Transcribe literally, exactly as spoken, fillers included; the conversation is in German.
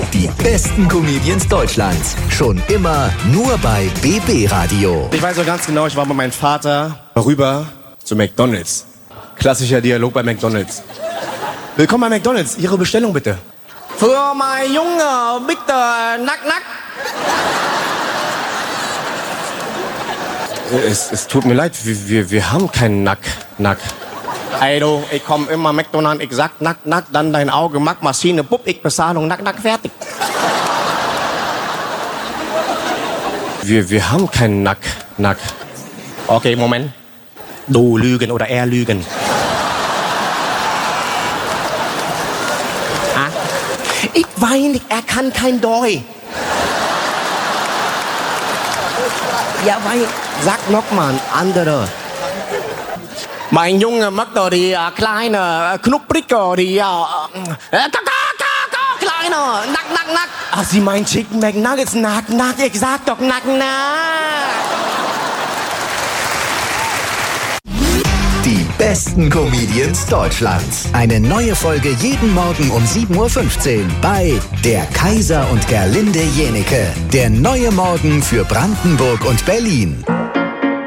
Die besten Comedians Deutschlands. Schon immer nur bei B B Radio. Ich weiß noch ganz genau, ich war mit meinem Vater rüber zu McDonald's. Klassischer Dialog bei McDonald's. Willkommen bei McDonald's. Ihre Bestellung bitte. Für mein Junge, bitte, nack, nack. Es, es tut mir leid, wir, wir, wir haben keinen Nack, Nack. Ey du, ich komm immer McDonald's, ich sag nack, nack, dann dein Auge, Mac, Maschine, Pupp, ich Bezahlung, nack, nack, fertig. Wir, wir haben keinen Nack, Nack. Okay, Moment. Du lügen oder er lügen. Ah? Ich weiß nicht, er kann kein Doi. Ja, weil, sag noch mal, andere. Mein Junge mag doch die äh, kleine, äh, knupprige, die, äh, äh, kleine, nack, nack, nack. Ach, sie meint Chicken McNuggets, nack, nack, ich sag doch nack, nack. Die besten Comedians Deutschlands. Eine neue Folge jeden Morgen um sieben Uhr fünfzehn bei Der Kaiser und Gerlinde Jenieke. Der neue Morgen für Brandenburg und Berlin.